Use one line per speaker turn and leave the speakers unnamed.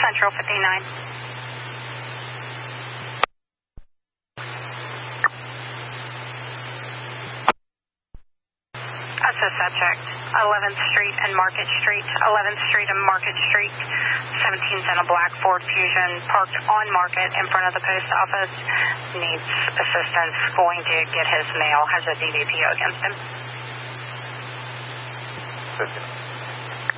Central 59. That's a subject. 11th Street and Market Street. 11th Street and Market Street. 17's in a black Ford Fusion parked on Market in front of the post office. Needs assistance going to get his mail. Has a DVPO against him.
59.